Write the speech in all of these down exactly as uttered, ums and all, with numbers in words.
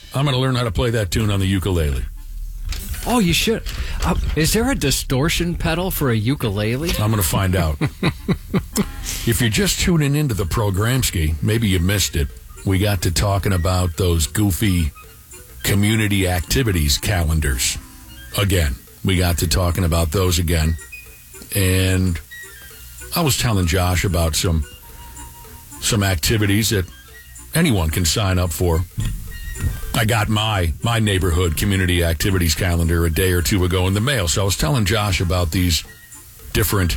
I'm going to learn how to play that tune on the ukulele. Oh, you should. Uh, is there a distortion pedal for a ukulele? I'm going to find out. If you're just tuning into the Programski, maybe you missed it. We got to talking about those goofy community activities calendars again. We got to talking about those again. And I was telling Josh about some some activities that anyone can sign up for. I got my my neighborhood community activities calendar a day or two ago in the mail. So I was telling Josh about these different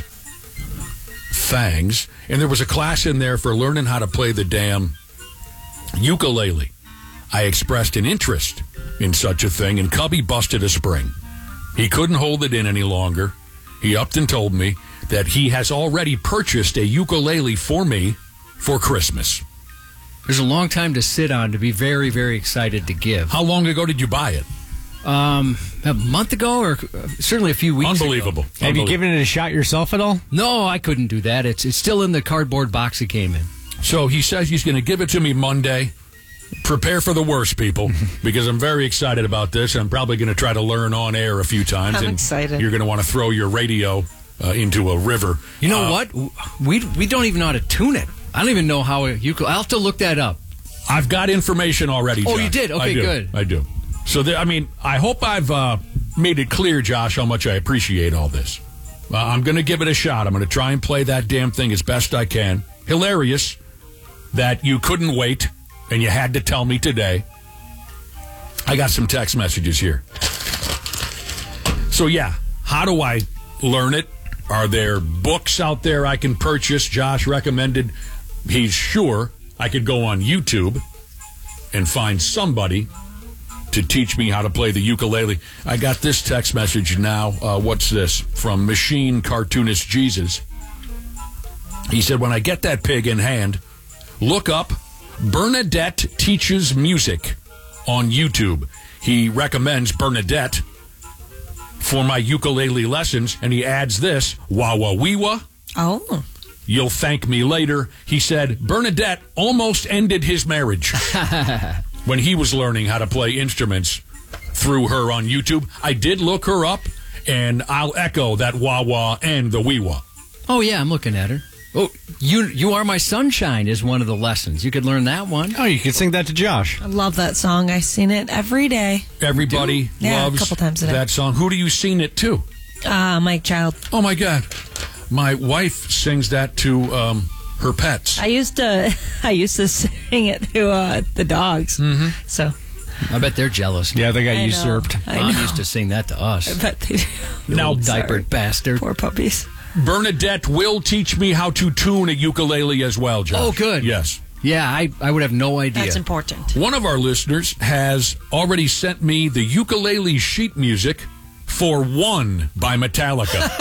things. And there was a class in there for learning how to play the damn ukulele. I expressed an interest in such a thing, and Cubby busted a spring. He couldn't hold it in any longer. He upped and told me that he has already purchased a ukulele for me for Christmas. There's a long time to sit on to be very, very excited to give. How long ago did you buy it? Um, a month ago, or uh, certainly a few weeks Unbelievable. ago. Have Unbelievable. you given it a shot yourself at all? No, I couldn't do that. It's it's still in the cardboard box it came in. So he says he's going to give it to me Monday. Prepare for the worst, people, because I'm very excited about this. I'm probably going to try to learn on air a few times. I'm and excited. You're going to want to throw your radio uh, into a river. You know uh, what? We we don't even know how to tune it. I don't even know how a ukulele. I'll have to look that up. I've got information already, Josh. Oh, you did? Okay, I do. good. I do. So, there, I mean, I hope I've uh, made it clear, Josh, how much I appreciate all this. Uh, I'm going to give it a shot. I'm going to try and play that damn thing as best I can. Hilarious that you couldn't wait and you had to tell me today. I got some text messages here. So, yeah, how do I learn it? Are there books out there I can purchase? Josh recommended, he's sure I could go on YouTube and find somebody to teach me how to play the ukulele. I got this text message now. Uh, what's this? From Machine Cartoonist Jesus. He said, when I get that pig in hand, look up Bernadette Teaches Music on YouTube. He recommends Bernadette for my ukulele lessons, and he adds this, wah wah wee wah. Oh. You'll thank me later. He said Bernadette almost ended his marriage when he was learning how to play instruments through her on YouTube. I did look her up, and I'll echo that wah-wah and the wee-wah. Oh, yeah, I'm looking at her. Oh, you you Are My Sunshine is one of the lessons. You could learn that one. Oh, you could sing that to Josh. I love that song. I sing it every day. Everybody Yeah, loves a couple times a day. that song. Who do you sing it to? Uh, Mike Child. Oh, my God. My wife sings that to um, her pets. I used to I used to sing it to uh, the dogs. Mm-hmm. So I bet they're jealous. Yeah, they got I know. usurped. I Mom know. used to sing that to us. I bet they do. You Now, old diapered Sorry. bastard. Poor puppies. Bernadette will teach me how to tune a ukulele as well, Josh. Oh, good. Yes. Yeah, I, I would have no idea. That's important. One of our listeners has already sent me the ukulele sheet music for One by Metallica.